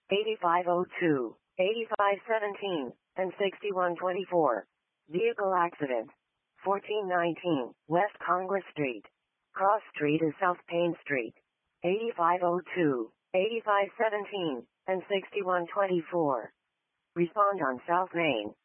8502, 8517, and 6124. Vehicle accident. 1419, West Congress Street. Cross Street is South Payne Street. 8502, 8517, and 6124. Respond on South Main.